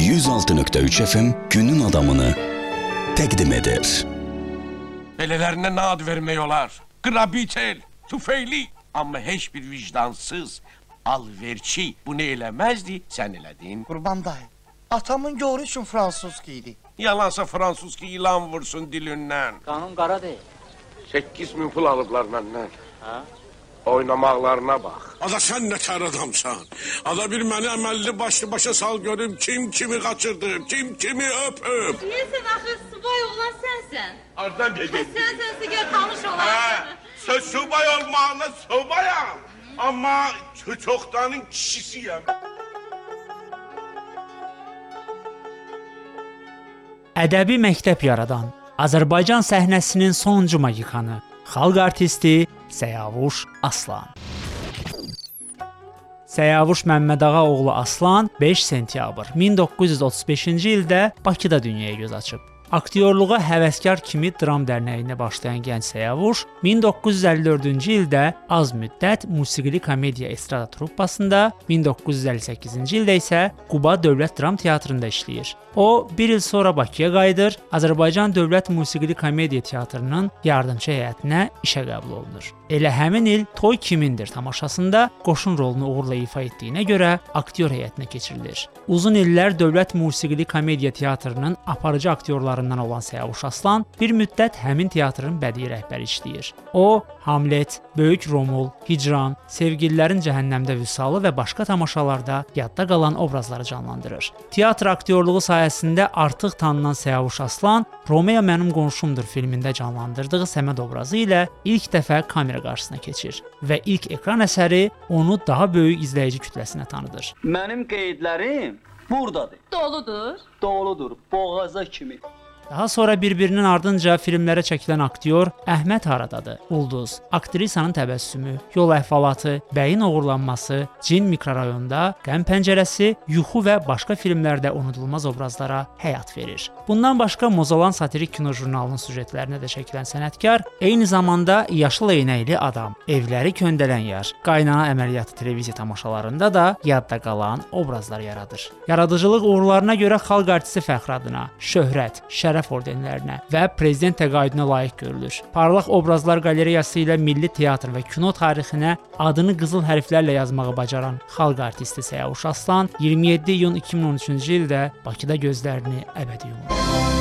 106.3 FM günün adamını təqdim edir. Belələrinə nə ad vermək olar? Qrabitel, tüfeyli. Amma heç bir vicdansız, alverçi bunu eləməzdi, sən elədin. Qurban dayı, atamın göğrü üçün fransuzki idi. Yalansa fransuz ki ilan vursun dilindən. Qanun qara deyil. 8.000 pul alıblar məndən. Ha? Oynamaqlarına bax. Ada sən nə tər adamsan? Ada bir məni əməlli başa sal görüm kim kimi qaçırdı, kim kimi öp. Deyəsən axı subay oğlan sənsən. Ardan dedin. Sənsə gör tanış olarsan. Söz subay olmağına subayam. Amma çoxdanın kişisiyəm. Ədəbi məktəb yaradan Azərbaycan səhnəsinin sonuncu magikanı, xalq artisti Səyavuş Aslan. Səyavuş Məmmədağa oğlu Aslan 5 sentyabr 1935-ci ildə Bakıda dünyaya göz açıb. Aktyorluğa həvəskar kimi dram dərnəyində başlayan gənc Səyavuş 1954-cü ildə az müddət musiqili komediya estrada truppasında, 1958-ci ildə isə Quba Dövlət Dram Teatrında işləyir. O, bir il sonra Bakıya qayıdır, Azərbaycan Dövlət Musiqili Komediya Teatrının yardımçı heyətinə işə qəbul olunur. Elə həmin il Toy Kimindir tamaşasında qoşun rolunu uğurla ifa etdiyinə görə aktyor heyətinə keçirilir. Uzun illər Dövlət Musiqili Komediya Teatrının aparıcı aktyorlarından olan Səyavuş Aslan bir müddət həmin teatrın bədii rəhbəri işləyir. O, Hamlet, Böyük Romul, Hicran, Sevgililərin Cəhənnəmdə Vüsalı və başqa tamaşalarda yadda qalan obrazları canlandırır. Teatr aktyorluğu sayəsində artıq tanınan Səyavuş Aslan, Romeo Mənim Qonşumdur filmində canlandırdığı Səməd obrazı ilə ilk dəfə kamera qarşısına keçir və ilk ekran əsəri onu daha böyük izləyici kütləsinə tanıdır. Mənim qeydlərim buradadır. Doludur. Doludur, boğaza kimi. Daha sonra bir-birinin ardınca filmlərə çəkilən aktyor Əhməd Haradadır, Ulduz, aktrisanın təbəssümü, Yol əhvalatı, Bəyin oğurlanması, Cin mikrorayonda, Qəm pəncərəsi, Yuxu və başqa filmlərdə unudulmaz obrazlara həyat verir. Bundan başqa Mozalan satirik kino jurnalının süjetlərinə də çəkilən sənətkar eyni zamanda Yaşıl eynəkli adam, Evləri köndələn yar, Qaynana əməliyyatı televiziya tamaşalarında da yadda qalan obrazlar yaradır. Yaradıcılıq uğurlarına görə xalq artisti fəxri adına, şöhrət, şərəf ordenlərinə və prezident təqaüdünə layiq görülür. Parlaq obrazlar qalereyası ilə milli teatr və kino tarixinə adını qızıl hərflərlə yazmağı bacaran xalq artisti Səyavuş Aslan 27 iyun 2013-cü ildə Bakıda gözlərini əbədi yumur.